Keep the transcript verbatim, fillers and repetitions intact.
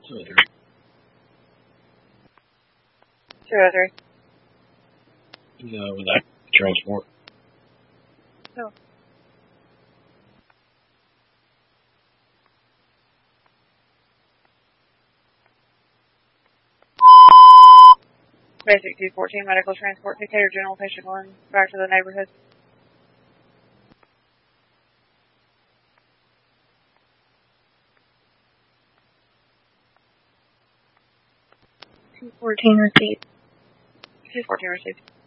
two oh three. two oh three. He's uh, with that transport. Oh. Basic two fourteen, medical transport, Decatur General, patient one, back to the neighborhood. two fourteen received. two fourteen received.